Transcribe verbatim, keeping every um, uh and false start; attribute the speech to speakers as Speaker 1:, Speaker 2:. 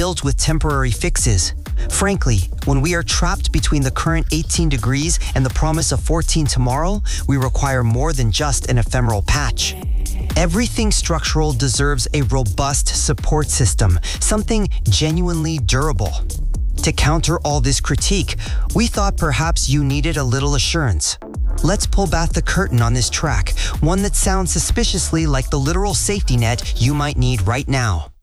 Speaker 1: built with temporary fixes. Frankly, when we are trapped between the current eighteen degrees and the promise of fourteen tomorrow, we require more than just an ephemeral patch. Everything structural deserves a robust support system, something genuinely durable. To counter all this critique, we thought perhaps you needed a little assurance. Let's pull back the curtain on this track, one that sounds suspiciously like the literal safety net you might need right now.